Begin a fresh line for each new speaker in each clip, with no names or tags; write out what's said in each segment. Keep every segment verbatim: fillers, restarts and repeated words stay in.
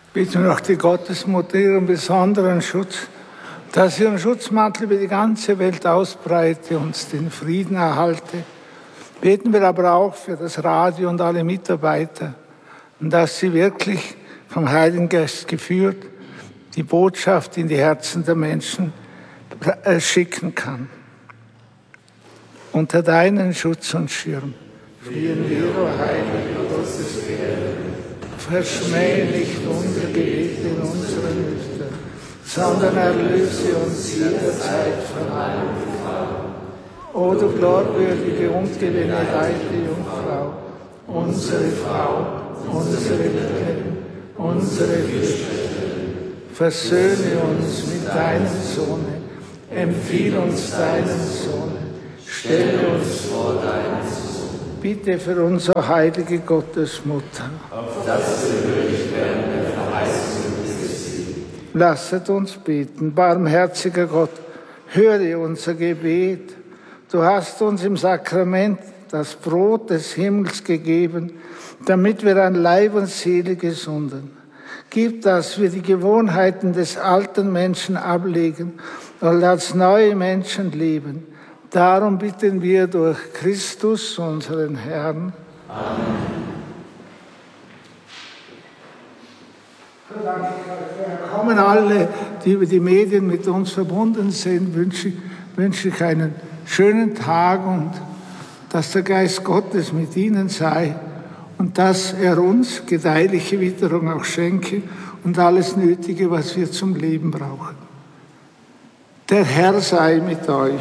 Bitten wir auch die Gottesmutter ihren besonderen Schutz, dass sie ihren Schutzmantel über die ganze Welt ausbreite, uns den Frieden erhalte. Beten wir aber auch für das Radio und alle Mitarbeiter, und dass sie wirklich vom Heiligen Geist geführt die Botschaft in die Herzen der Menschen schicken kann. Unter deinen Schutz und Schirm fliehen wir, o Heilige Gottesferne. Verschmähe nicht unsere Gebete in unseren Nüchtern, sondern erlöse uns jederzeit von allem Gefahr. O du glaubwürdige und gebenedeite Jungfrau, unsere Frau, unsere Retterin, unsere Fürsprecherin, versöhne uns mit deinem Sohne, empfiehl uns deinen Sohn, stelle uns vor deinen Sohn. Bitte für uns, o heilige Gottesmutter, auf dass wir würdig werden der Verheißung Christi. Lasset uns beten. Barmherziger Gott, höre unser Gebet. Du hast uns im Sakrament das Brot des Himmels gegeben, damit wir an Leib und Seele gesunden. Gib, dass wir die Gewohnheiten des alten Menschen ablegen und als neue Menschen leben. Darum bitten wir durch Christus, unseren Herrn. Amen. Kommen alle, die über die Medien mit uns verbunden sind, wünsche, wünsche ich einen schönen Tag und dass der Geist Gottes mit ihnen sei und dass er uns gedeihliche Witterung auch schenke und alles Nötige, was wir zum Leben brauchen. Der Herr sei mit euch.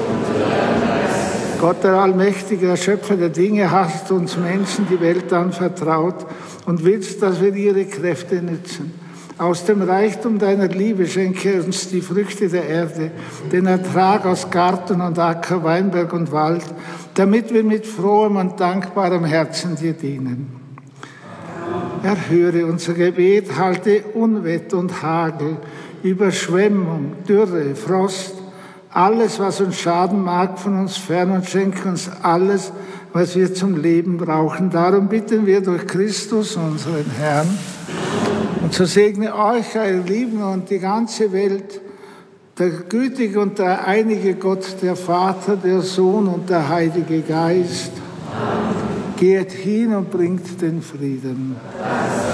Gott, der Allmächtige, der Schöpfer der Dinge, hast uns Menschen die Welt anvertraut und willst, dass wir ihre Kräfte nützen. Aus dem Reichtum deiner Liebe schenke uns die Früchte der Erde, den Ertrag aus Garten und Acker, Weinberg und Wald, damit wir mit frohem und dankbarem Herzen dir dienen. Erhöre unser Gebet, halte Unwetter und Hagel, Überschwemmung, Dürre, Frost, alles, was uns schaden mag, von uns fern und schenke uns alles, was wir zum Leben brauchen. Darum bitten wir durch Christus, unseren Herrn. Und so segne euch, eure Lieben, und die ganze Welt, der gütige und der einige Gott, der Vater, der Sohn und der Heilige Geist. Amen. Geht hin und bringt den Frieden. Amen.